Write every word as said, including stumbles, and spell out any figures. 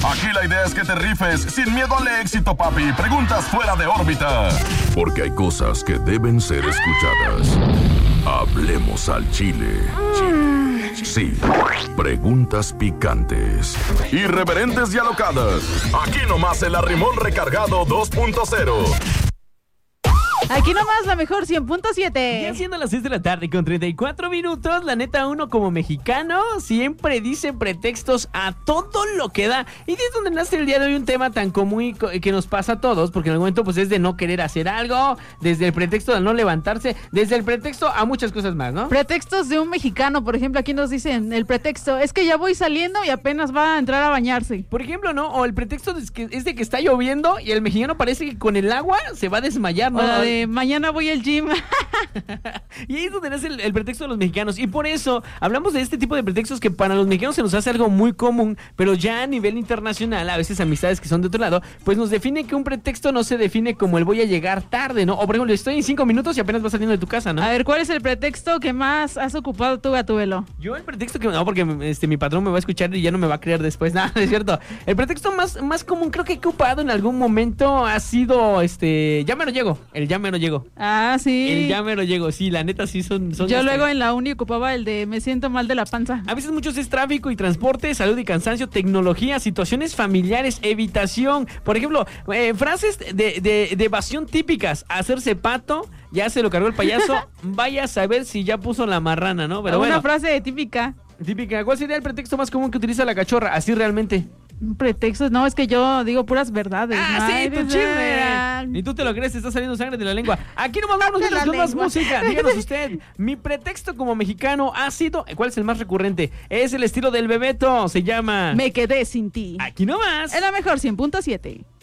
Aquí la idea es que te rifes sin miedo al éxito, papi. Preguntas fuera de órbita. Porque hay cosas que deben ser escuchadas. Hablemos al chile. Sí, preguntas picantes, irreverentes y alocadas. Aquí nomás el Arrimón Recargado dos punto cero. Aquí nomás la mejor cien punto siete. Ya siendo las seis de la tarde con treinta y cuatro minutos, la neta, uno como mexicano siempre dice pretextos a todo lo que da. Y es donde nace el día de hoy un tema tan común y co- que nos pasa a todos, porque en el momento pues es de no querer hacer algo, desde el pretexto de no levantarse, desde el pretexto a muchas cosas más, ¿no? Pretextos de un mexicano, por ejemplo, aquí nos dicen el pretexto es que ya voy saliendo y apenas va a entrar a bañarse. Por ejemplo, ¿no? O el pretexto es, que, es de que está lloviendo y el mexicano parece que con el agua se va a desmayar, ¿no? O la de mañana voy al gym. Y ahí es donde nace el, el pretexto de los mexicanos. Y por eso hablamos de este tipo de pretextos que para los mexicanos se nos hace algo muy común, pero ya a nivel internacional, a veces amistades que son de otro lado, pues nos define que un pretexto no se define como el voy a llegar tarde, ¿no? O por ejemplo, estoy en cinco minutos y apenas vas saliendo de tu casa, ¿no? A ver, ¿cuál es el pretexto que más has ocupado tú, Gatúbelo? Yo el pretexto que... No, porque este, mi patrón me va a escuchar y ya no me va a creer después. Nada, no es cierto. El pretexto más, más común creo que he ocupado en algún momento ha sido, este... Ya me lo llego. El ya me lo llego. Ah, sí. El ya me lo llego. Sí, la neta sí son... son Yo este... luego en la uni ocupaba el de me siento mal de la panza. A veces muchos es tráfico y transporte, salud y cansancio, tecnología, situaciones familiares, evitación. Por ejemplo, eh, frases de, de, de evasión típicas. Hacerse pato, ya se lo cargó el payaso, vaya a saber si ya puso la marrana, ¿no? Pero Una bueno, frase típica. típica. ¿Cuál sería el pretexto más común que utiliza la cachorra? Así realmente. Un pretexto, no, es que yo digo puras verdades. Ah, ¿no? sí, Ay, tu de- chisme. Ni tú te lo crees, te está saliendo sangre de la lengua. Aquí nomás vamos De la con más lengua. música. Díganos usted, mi pretexto como mexicano ha sido... ¿Cuál es el más recurrente? Es el estilo del Bebeto, se llama... Me quedé sin ti. Aquí nomás. Es la mejor cien punto siete.